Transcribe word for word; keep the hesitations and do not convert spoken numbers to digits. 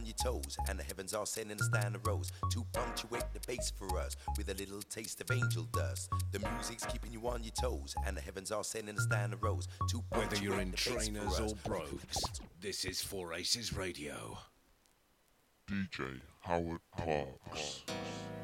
on your toes, and the heavens are sending a stand of rose to punctuate the bass for us with a little taste of angel dust. The music's keeping you on your toes, and the heavens are sending a stand of rose to punctuate Whether you're in the bass trainers for us. or brogues, this is Four Aces Radio. D J Howard Parks.